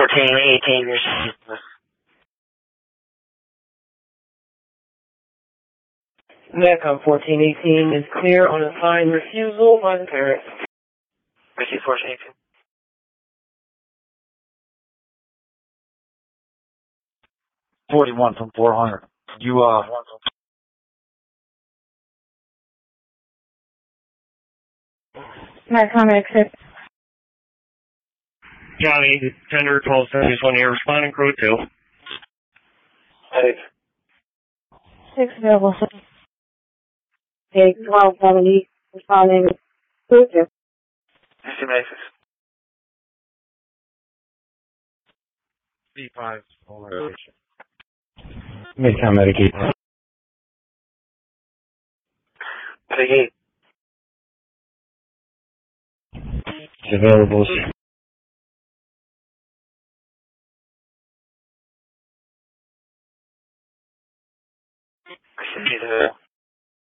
1418, your Netcom 1418 is clear on assigned refusal by the parents. Receive 1418. $41 from 400. You, Netcom exit. Johnny, tender 1271 here, responding crew 2. Hey. 6 available. Take 1270, responding crew 2. DC Matrix. B5, polarization. Midtown Medicaid. Medicaid. It's available. Receive